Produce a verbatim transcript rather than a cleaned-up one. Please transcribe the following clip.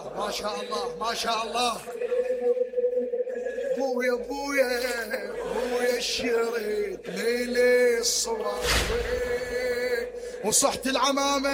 الله ما شاء الله ما شاء الله. بويا بويا بويا الشريط ليلي الصباح وصحت العمامة